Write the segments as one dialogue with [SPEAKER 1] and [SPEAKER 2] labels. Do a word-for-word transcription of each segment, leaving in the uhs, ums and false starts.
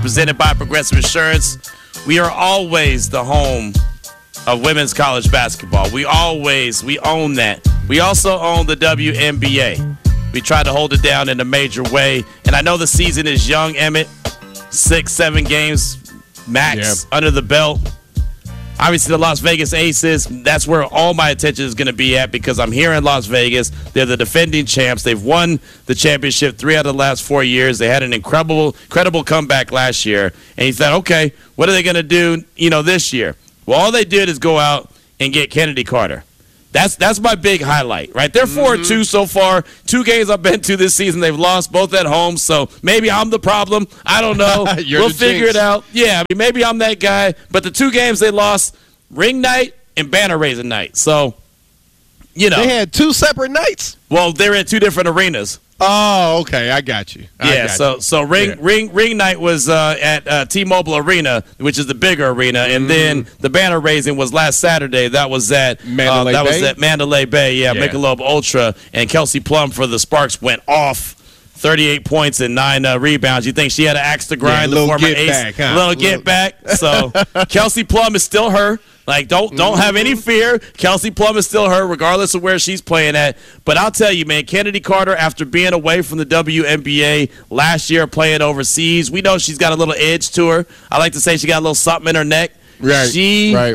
[SPEAKER 1] presented by Progressive Insurance. We are always the home of women's college basketball. We always, we own that. We also own the W N B A. We try to hold it down in a major way. And I know the season is young, Emmett. Six, seven games max yeah. under the belt. Obviously, the Las Vegas Aces, that's where all my attention is going to be at because I'm here in Las Vegas. They're the defending champs. They've won the championship three out of the last four years. They had an incredible, incredible comeback last year. And he said, okay, what are they going to do, you know, this year? Well, all they did is go out and get Kennedy Carter. That's that's my big highlight, right? They're four and two so far. Two games I've been to this season, they've lost both at home. So maybe I'm the problem. I don't know. We'll figure jinx. it out. Yeah, I mean, maybe I'm that guy. But the two games they lost, ring night and banner raising night. So, you know.
[SPEAKER 2] They had two separate nights?
[SPEAKER 1] Well, they're in two different arenas.
[SPEAKER 2] Oh, okay. I got you. I
[SPEAKER 1] yeah,
[SPEAKER 2] got
[SPEAKER 1] so
[SPEAKER 2] you.
[SPEAKER 1] so ring
[SPEAKER 2] yeah.
[SPEAKER 1] ring ring night was uh, at uh, T-Mobile Arena, which is the bigger arena, and mm. then the banner raising was last Saturday. That was at
[SPEAKER 2] Mandalay
[SPEAKER 1] uh, that
[SPEAKER 2] Bay?
[SPEAKER 1] was at Mandalay Bay. Yeah, yeah, Michelob Ultra, and Kelsey Plum for the Sparks went off. thirty-eight points and nine uh, rebounds. You think she had an axe to grind,
[SPEAKER 2] yeah,
[SPEAKER 1] the former
[SPEAKER 2] get
[SPEAKER 1] ace?
[SPEAKER 2] Back, huh?
[SPEAKER 1] Little get back. So Kelsey Plum is still her. Like, don't don't have any fear. Kelsey Plum is still her, regardless of where she's playing at. But I'll tell you, man, Kennedy Carter, after being away from the W N B A last year, playing overseas, we know she's got a little edge to her. I like to say she got a little something in her neck.
[SPEAKER 2] Right.
[SPEAKER 1] She
[SPEAKER 2] right.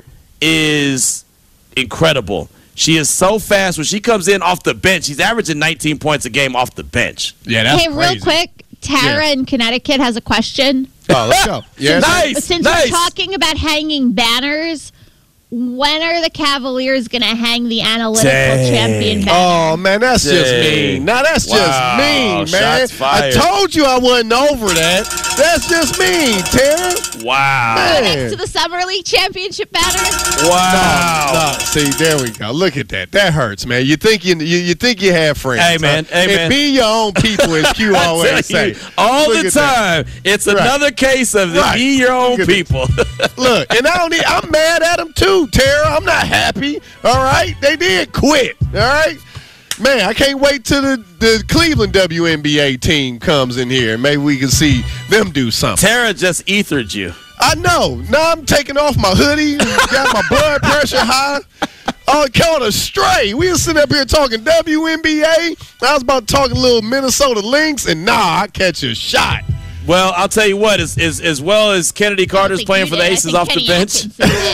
[SPEAKER 1] is incredible. She is so fast. When she comes in off the bench, she's averaging nineteen points a game off the bench.
[SPEAKER 2] Yeah, that's
[SPEAKER 3] hey,
[SPEAKER 2] crazy.
[SPEAKER 3] real quick, Tara
[SPEAKER 2] yeah.
[SPEAKER 3] in Connecticut has a question.
[SPEAKER 2] Oh, let's go. Yeah,
[SPEAKER 1] nice.
[SPEAKER 3] Since
[SPEAKER 1] nice.
[SPEAKER 3] we're talking about hanging banners, when are the Cavaliers going to hang the analytical
[SPEAKER 1] Dang.
[SPEAKER 3] champion banner?
[SPEAKER 2] Oh, man, that's
[SPEAKER 1] Dang.
[SPEAKER 2] just mean. Now, that's
[SPEAKER 1] Wow.
[SPEAKER 2] just mean, man.
[SPEAKER 1] Shots fired.
[SPEAKER 2] I told you I wasn't over that. That's just mean, Tara.
[SPEAKER 1] Wow.
[SPEAKER 2] Man.
[SPEAKER 3] Next to the Summer League championship banner?
[SPEAKER 1] Wow.
[SPEAKER 2] No, no. See, there we go. Look at that. That hurts, man. You think you you, you think you have friends.
[SPEAKER 1] Hey, man.
[SPEAKER 2] Huh?
[SPEAKER 1] Hey, man.
[SPEAKER 2] And be your own people, as Q
[SPEAKER 1] I
[SPEAKER 2] always
[SPEAKER 1] tell you,
[SPEAKER 2] say.
[SPEAKER 1] all
[SPEAKER 2] Look
[SPEAKER 1] the
[SPEAKER 2] at that.
[SPEAKER 1] time. It's
[SPEAKER 2] Right.
[SPEAKER 1] another case of the
[SPEAKER 2] Right.
[SPEAKER 1] be your own
[SPEAKER 2] Look at
[SPEAKER 1] people.
[SPEAKER 2] Look, and I don't need, I'm mad at them too, Tara. I'm not happy. All right? They did quit. All right? Man, I can't wait till the, the Cleveland W N B A team comes in here and maybe we can see them do something.
[SPEAKER 1] Tara just ethered you.
[SPEAKER 2] I know. Now I'm taking off my hoodie, got my blood pressure high. Oh, caught a stray. We were sitting up here talking W N B A. I was about to talk a little Minnesota Lynx, and nah, I catch a shot.
[SPEAKER 1] Well, I'll tell you what, as, as, as well as Kennedy Carter's playing for the Aces off the bench.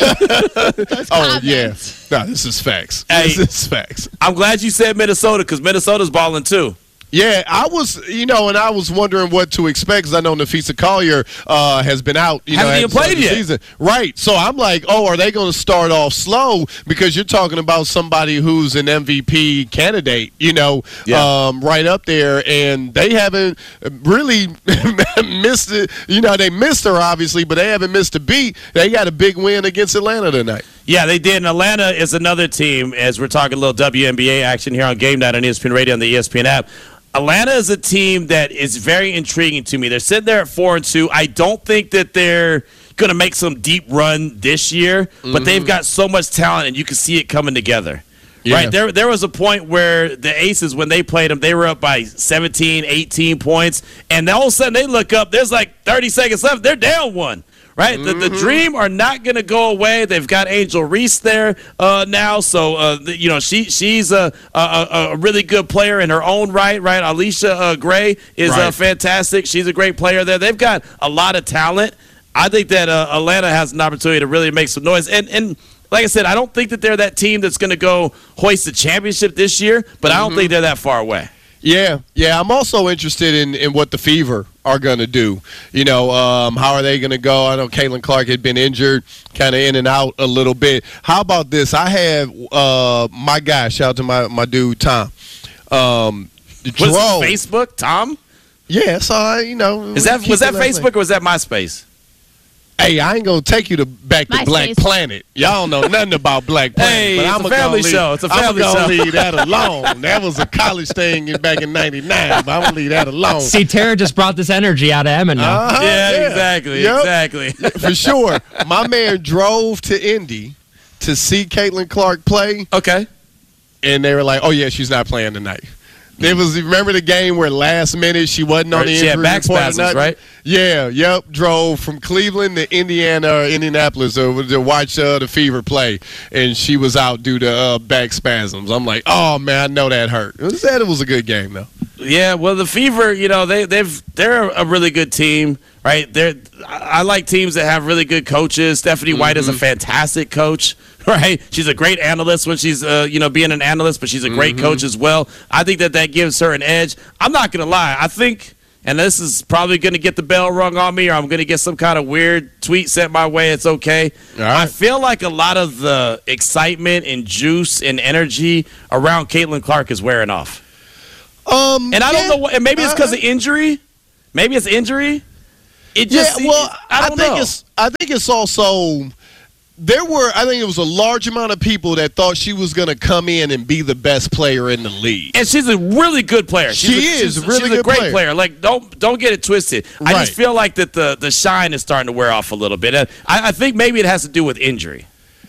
[SPEAKER 2] Oh, yeah. No, this is facts.
[SPEAKER 1] Hey,
[SPEAKER 2] this is facts.
[SPEAKER 1] I'm glad you said Minnesota because Minnesota's balling too.
[SPEAKER 2] Yeah, I was, you know, and I was wondering what to expect because I know Nafisa Collier uh, has been out, you
[SPEAKER 1] Hasn't
[SPEAKER 2] know,
[SPEAKER 1] even played yet.
[SPEAKER 2] Season. Right. So I'm like, oh, are they going to start off slow? Because you're talking about somebody who's an M V P candidate, you know,
[SPEAKER 1] yeah.
[SPEAKER 2] um, right up there, and they haven't really missed it. You know, they missed her, obviously, but they haven't missed a beat. They got a big win against Atlanta tonight.
[SPEAKER 1] Yeah, they did. And Atlanta is another team, as we're talking a little W N B A action here on Game Night on E S P N Radio and the E S P N app. Atlanta is a team that is very intriguing to me. They're sitting there at four and two. I don't think that they're going to make some deep run this year, mm-hmm. but they've got so much talent, and you can see it coming together. Yeah. Right? There, there was a point where the Aces, when they played them, they were up by seventeen, eighteen points, and all of a sudden they look up. There's like thirty seconds left. They're down one. Right, mm-hmm. the, the Dream are not going to go away. They've got Angel Reese there uh, now, so uh, the, you know she she's a, a a really good player in her own right. Right, Alicia uh, Gray is right. uh, fantastic. She's a great player there. They've got a lot of talent. I think that uh, Atlanta has an opportunity to really make some noise. And and like I said, I don't think that they're that team that's going to go hoist the championship this year, but mm-hmm. I don't think they're that far away.
[SPEAKER 2] Yeah, yeah. I'm also interested in, in what the Fever are going to do. You know, um, how are they going to go? I know Caitlin Clark had been injured, kind of in and out a little bit. How about this? I have uh, my guy, shout out to my, my dude, Tom. Um,
[SPEAKER 1] was it Facebook, Tom?
[SPEAKER 2] Yeah, so, I, you know.
[SPEAKER 1] Is that Was that Facebook name. Or was that MySpace?
[SPEAKER 2] Hey, I ain't gonna take you to back to
[SPEAKER 3] MySpace.
[SPEAKER 2] Black Planet. Y'all know nothing about Black Planet.
[SPEAKER 1] Hey,
[SPEAKER 2] but
[SPEAKER 1] it's
[SPEAKER 2] I'm
[SPEAKER 1] a family
[SPEAKER 2] leave,
[SPEAKER 1] show. It's a family
[SPEAKER 2] I'm
[SPEAKER 1] show.
[SPEAKER 2] I'm gonna leave that alone. That was a college thing back in ninety-nine, but I'm gonna leave that alone.
[SPEAKER 4] See, Tara just brought this energy out of Emmett now.
[SPEAKER 2] Uh-huh,
[SPEAKER 1] yeah,
[SPEAKER 2] yeah,
[SPEAKER 1] exactly,
[SPEAKER 2] yep.
[SPEAKER 1] exactly.
[SPEAKER 2] For sure. My man drove to Indy to see Caitlin Clark play.
[SPEAKER 1] Okay.
[SPEAKER 2] And they were like, oh, yeah, she's not playing tonight. There was, remember the game where last minute she wasn't on the
[SPEAKER 1] She had
[SPEAKER 2] injury
[SPEAKER 1] back
[SPEAKER 2] report or
[SPEAKER 1] spasms,
[SPEAKER 2] nothing?
[SPEAKER 1] right?
[SPEAKER 2] Yeah, yep. Drove from Cleveland to Indiana or Indianapolis to, to watch uh, the Fever play, and she was out due to uh, back spasms. I'm like, oh man, I know that hurt. It said it was a good game though.
[SPEAKER 1] Yeah, well, the Fever, you know, they they've they're a really good team, right? They're I, I like teams that have really good coaches. Stephanie White is a fantastic coach, right? She's a great analyst when she's uh, you know being an analyst, but she's a great coach as well. I think that that gives her an edge. I'm not gonna lie, I think. And this is probably going to get the bell rung on me, or I'm going to get some kind of weird tweet sent my way. It's okay.
[SPEAKER 2] All right.
[SPEAKER 1] I feel like a lot of the excitement and juice and energy around Caitlin Clark is wearing off.
[SPEAKER 2] Um,
[SPEAKER 1] And I don't
[SPEAKER 2] yeah,
[SPEAKER 1] know what, and maybe it's because
[SPEAKER 2] uh,
[SPEAKER 1] of injury. Maybe it's injury. It
[SPEAKER 2] Yeah,
[SPEAKER 1] just,
[SPEAKER 2] well,
[SPEAKER 1] I
[SPEAKER 2] I,
[SPEAKER 1] don't
[SPEAKER 2] think
[SPEAKER 1] know.
[SPEAKER 2] it's I think it's also there were I think it was a large amount of people that thought she was going to come in and be the best player in the league.
[SPEAKER 1] And she's a really good player. She's
[SPEAKER 2] She
[SPEAKER 1] a,
[SPEAKER 2] is
[SPEAKER 1] she's,
[SPEAKER 2] a really
[SPEAKER 1] she's
[SPEAKER 2] good
[SPEAKER 1] a great
[SPEAKER 2] player.
[SPEAKER 1] player. Like don't don't get it twisted. I just
[SPEAKER 2] Right.
[SPEAKER 1] feel like that the the shine is starting to wear off a little bit. And I, I think maybe it has to do with injury.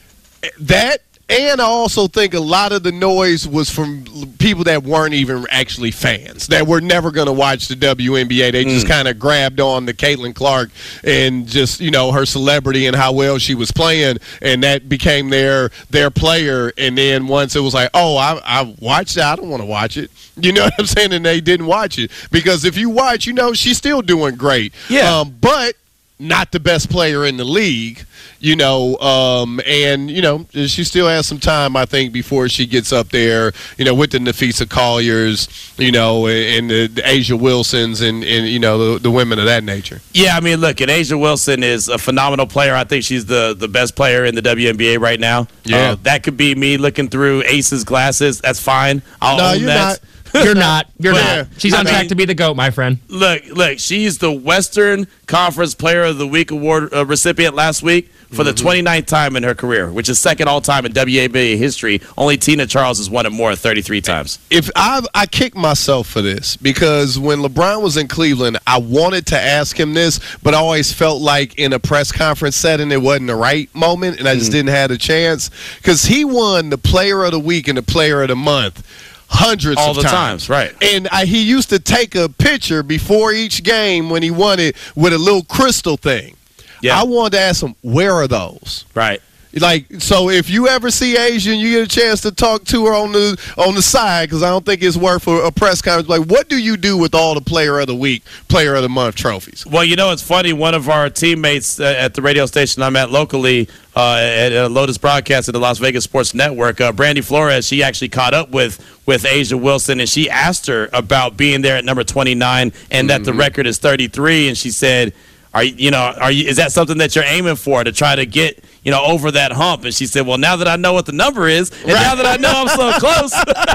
[SPEAKER 2] That, and I also think a lot of the noise was from people that weren't even actually fans, that were never going to watch the W N B A. They just kind of grabbed on to Caitlin Clark and just, you know, her celebrity and how well she was playing, and that became their their player. And then once it was like, oh, I, I watched it, I don't want to watch it. You know what I'm saying? And they didn't watch it. Because if you watch, you know, she's still doing great.
[SPEAKER 1] Yeah.
[SPEAKER 2] Um, but not the best player in the league, you know, um, and, you know, she still has some time, I think, before she gets up there, you know, with the Nafisa Colliers, you know, and the, the Asia Wilsons and, and you know, the, the women of that nature.
[SPEAKER 1] Yeah, I mean, look, and Asia Wilson is a phenomenal player. I think she's the, the best player in the W N B A right now.
[SPEAKER 2] Yeah.
[SPEAKER 1] Uh, that could be me looking through Ace's glasses. That's fine. I'll
[SPEAKER 2] No,
[SPEAKER 1] own
[SPEAKER 2] you're
[SPEAKER 1] that.
[SPEAKER 2] not.
[SPEAKER 4] You're not. You're
[SPEAKER 2] Yeah.
[SPEAKER 4] not. She's
[SPEAKER 1] I
[SPEAKER 4] on
[SPEAKER 1] mean-
[SPEAKER 4] track to be the GOAT, my friend.
[SPEAKER 1] Look, look, she's the Western Conference Player of the Week award uh, recipient last week for the twenty-ninth time in her career, which is second all-time in W N B A history. Only Tina Charles has won it more, thirty-three times.
[SPEAKER 2] If I I kick myself for this, because when LeBron was in Cleveland, I wanted to ask him this, but I always felt like in a press conference setting it wasn't the right moment, and I just didn't have a chance, because he won the Player of the Week and the Player of the Month hundreds
[SPEAKER 1] All
[SPEAKER 2] of
[SPEAKER 1] the
[SPEAKER 2] times.
[SPEAKER 1] times, right.
[SPEAKER 2] And I, he used to take a picture before each game when he won it with a little crystal thing.
[SPEAKER 1] Yeah.
[SPEAKER 2] I wanted to ask him, where are those?
[SPEAKER 1] Right.
[SPEAKER 2] Like, so if you ever see Asia and you get a chance to talk to her on the on the side, because I don't think it's worth a, a press conference, like, what do you do with all the Player of the Week, Player of the Month trophies?
[SPEAKER 1] Well, you know, it's funny. One of our teammates uh, at the radio station I'm at locally uh, at uh, Lotus Broadcast at the Las Vegas Sports Network, uh, Brandy Flores, she actually caught up with, with Asia Wilson, and she asked her about being there at number twenty-nine and that the record is thirty-three, and she said, "Are you, you know, are you, is that something that you're aiming for to try to get, you know, over that hump?" And she said, "Well, now that I know what the number is, and now that I know I'm so close."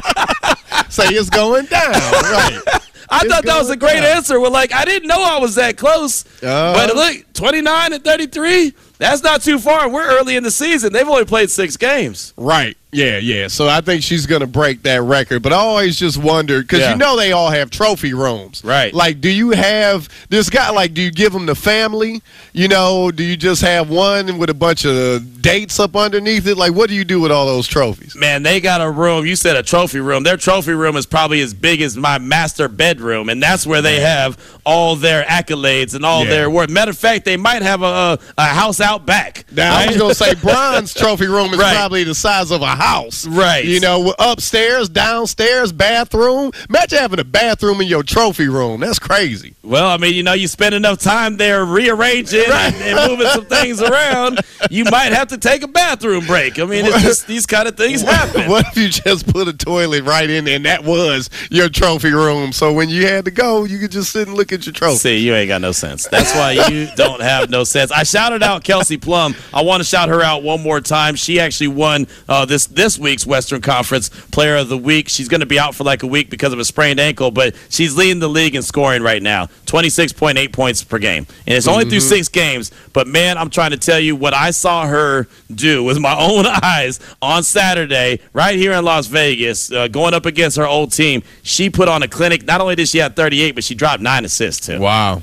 [SPEAKER 2] Say it's going down, right?
[SPEAKER 1] I
[SPEAKER 2] It's
[SPEAKER 1] thought that was a
[SPEAKER 2] going
[SPEAKER 1] great
[SPEAKER 2] down.
[SPEAKER 1] answer. Well, like, I didn't know I was that close.
[SPEAKER 2] Uh-huh.
[SPEAKER 1] But look, twenty-nine and thirty-three, that's not too far. We're early in the season. They've only played six games.
[SPEAKER 2] Right. Yeah, yeah. So I think she's going to break that record. But I always just wondered, because
[SPEAKER 1] Yeah.
[SPEAKER 2] you know they all have trophy rooms.
[SPEAKER 1] Right.
[SPEAKER 2] Like, do you have this guy, like, do you give them the family? You know, do you just have one with a bunch of dates up underneath it? Like, what do you do with all those trophies?
[SPEAKER 1] Man, they got a room. You said a trophy room. Their trophy room is probably as big as my master bedroom, and that's where they have all their accolades and all
[SPEAKER 2] Yeah.
[SPEAKER 1] their work. Matter of fact, they might have a, a, a house out back.
[SPEAKER 2] Now, I was
[SPEAKER 1] right?
[SPEAKER 2] going to say Bron's trophy room is
[SPEAKER 1] Right.
[SPEAKER 2] probably the size of a house.
[SPEAKER 1] Right.
[SPEAKER 2] You know, upstairs, downstairs, bathroom. Imagine having a bathroom in your trophy room. That's crazy.
[SPEAKER 1] Well, I mean, you know, you spend enough time there rearranging and, and moving some things around, you might have to take a bathroom break. I mean, it's just these kind of things happen.
[SPEAKER 2] What if you just put a toilet right in there and that was your trophy room? So when you had to go, you could just sit and look at your trophy.
[SPEAKER 1] See, you ain't got no sense. That's why you don't have no sense. I shouted out Kelsey Plum. I want to shout her out one more time. She actually won uh, this this week's Western Conference Player of the Week. She's going to be out for like a week because of a sprained ankle, but she's leading the league in scoring right now, twenty-six point eight points per game. And it's only through six games, but man, I'm trying to tell you what I saw her do with my own eyes on Saturday right here in Las Vegas, uh, going up against her old team. She put on a clinic. Not only did she have thirty-eight, but she dropped nine assists too.
[SPEAKER 2] Wow.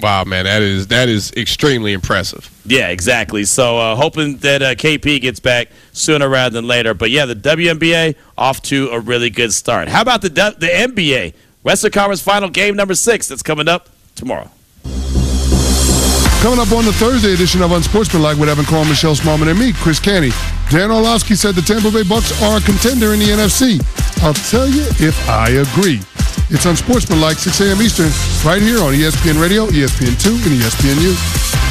[SPEAKER 2] Wow, man, that is that is extremely impressive.
[SPEAKER 1] Yeah, exactly. So uh, hoping that uh, K P gets back sooner rather than later. But, yeah, the W N B A off to a really good start. How about the the N B A? Western Conference Final game number six that's coming up tomorrow.
[SPEAKER 5] Coming up on the Thursday edition of Unsportsmanlike with Evan Cole, Michelle Smallman, and me, Chris Canty. Dan Orlovsky said the Tampa Bay Bucks are a contender in the N F C. I'll tell you if I agree. It's Unsportsmanlike, six a.m. Eastern, right here on E S P N Radio, E S P N two, and E S P N U.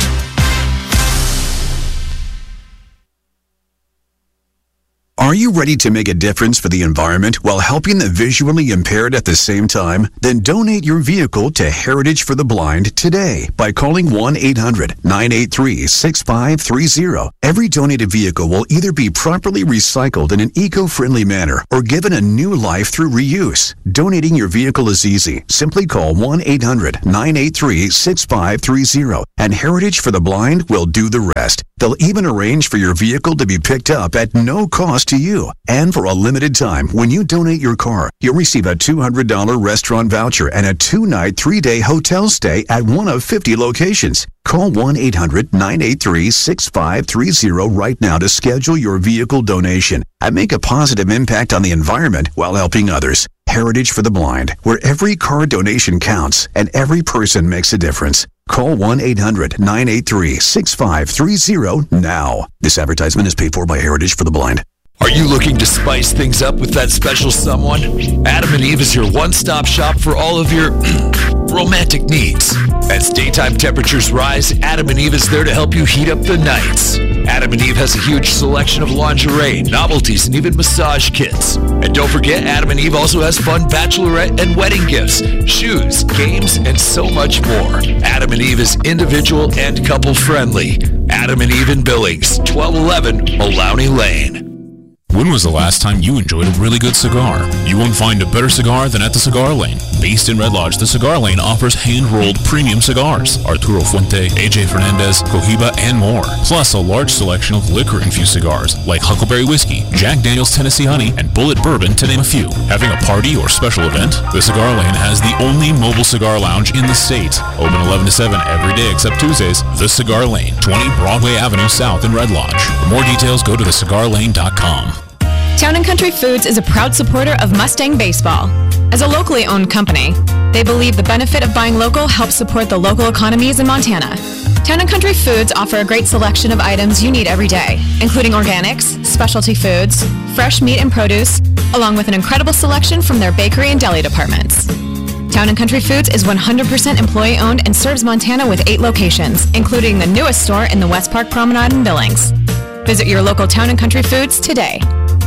[SPEAKER 6] Are you ready to make a difference for the environment while helping the visually impaired at the same time? Then donate your vehicle to Heritage for the Blind today by calling one eight hundred nine eight three six five three zero. Every donated vehicle will either be properly recycled in an eco-friendly manner or given a new life through reuse. Donating your vehicle is easy. Simply call one eight hundred nine eight three six five three zero and Heritage for the Blind will do the rest. They'll even arrange for your vehicle to be picked up at no cost to you. And for a limited time, when you donate your car, you'll receive a two hundred dollars restaurant voucher and a two-night, three-day hotel stay at one of fifty locations. Call one eight hundred nine eight three six five three zero right now to schedule your vehicle donation and make a positive impact on the environment while helping others. Heritage for the Blind, where every car donation counts and every person makes a difference. Call one eight hundred nine eight three six five three zero now. This advertisement is paid for by Heritage for the Blind.
[SPEAKER 7] Are you looking to spice things up with that special someone? Adam and Eve is your one-stop shop for all of your romantic needs. As daytime temperatures rise, Adam and Eve is there to help you heat up the nights. Adam and Eve has a huge selection of lingerie, novelties, and even massage kits. And don't forget, Adam and Eve also has fun bachelorette and wedding gifts, shoes, games, and so much more. Adam and Eve is individual and couple-friendly. Adam and Eve in Billings, twelve eleven Maloney Lane.
[SPEAKER 8] When was the last time you enjoyed a really good cigar? You won't find a better cigar than at the Cigar Lane. Based in Red Lodge, the Cigar Lane offers hand-rolled premium cigars, Arturo Fuente, A J Fernandez, Cohiba, and more. Plus a large selection of liquor-infused cigars like Huckleberry Whiskey, Jack Daniel's Tennessee Honey, and Bullet Bourbon, to name a few. Having a party or special event? The Cigar Lane has the only mobile cigar lounge in the state. Open eleven to seven every day except Tuesdays. The Cigar Lane, twenty Broadway Avenue South in Red Lodge. For more details, go to the cigar lane dot com.
[SPEAKER 9] Town and Country Foods is a proud supporter of Mustang Baseball. As a locally owned company, they believe the benefit of buying local helps support the local economies in Montana. Town and Country Foods offer a great selection of items you need every day, including organics, specialty foods, fresh meat and produce, along with an incredible selection from their bakery and deli departments. Town and Country Foods is one hundred percent employee-owned and serves Montana with eight locations, including the newest store in the West Park Promenade in Billings. Visit your local Town and Country Foods today.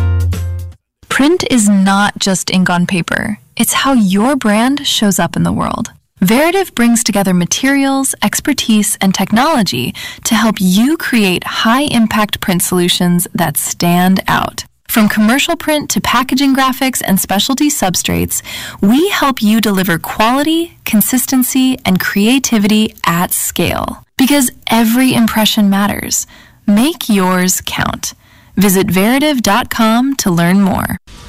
[SPEAKER 10] Print is not just ink on paper. It's how your brand shows up in the world. Veritiv brings together materials, expertise, and technology to help you create high-impact print solutions that stand out. From commercial print to packaging graphics and specialty substrates, we help you deliver quality, consistency, and creativity at scale. Because every impression matters. Make yours count. Visit Veritiv dot com to learn more.